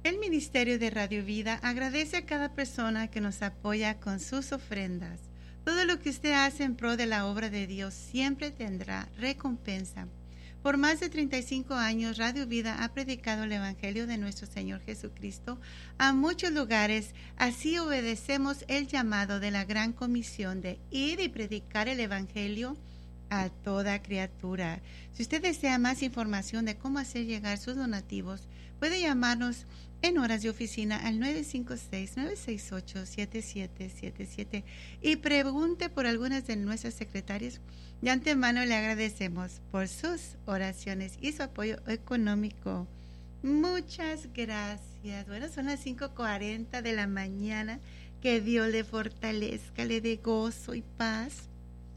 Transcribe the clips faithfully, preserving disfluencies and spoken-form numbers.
El Ministerio de Radio Vida agradece a cada persona que nos apoya con sus ofrendas. Todo lo que usted hace en pro de la obra de Dios siempre tendrá recompensa. Por más de treinta y cinco años, Radio Vida ha predicado el Evangelio de nuestro Señor Jesucristo a muchos lugares. Así obedecemos el llamado de la Gran Comisión de ir y predicar el Evangelio a toda criatura. Si usted desea más información de cómo hacer llegar sus donativos, puede llamarnos en horas de oficina al nueve cinco seis, nueve seis ocho, siete siete siete siete y pregunte por algunas de nuestras secretarias. De antemano le agradecemos por sus oraciones y su apoyo económico. Muchas gracias. Bueno, son las cinco cuarenta de la mañana. Que Dios le fortalezca, le dé gozo y paz.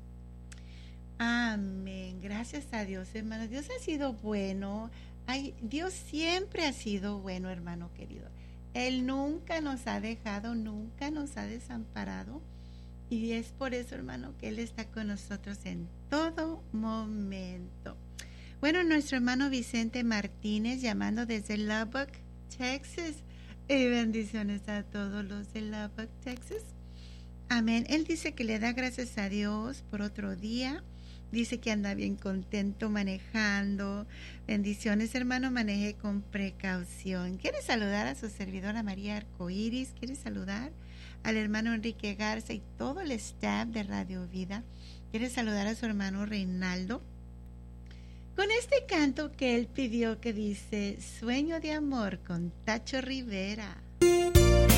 Amén. Gracias a Dios, hermano. Dios ha sido bueno. Ay, Dios siempre ha sido bueno, hermano querido. Él nunca nos ha dejado, nunca nos ha desamparado. Y es por eso, hermano, que Él está con nosotros en todo momento. Bueno, nuestro hermano Vicente Martínez, llamando desde Lubbock, Texas. Y bendiciones a todos los de Lubbock, Texas. Amén. Él dice que le da gracias a Dios por otro día. Dice que anda bien contento manejando. Bendiciones, hermano, maneje con precaución. ¿Quiere saludar a su servidora María Arcoiris? ¿Quiere saludar al hermano Enrique Garza y todo el staff de Radio Vida? ¿Quiere saludar a su hermano Reinaldo? Con este canto que él pidió que dice Sueño de amor con Tacho Rivera.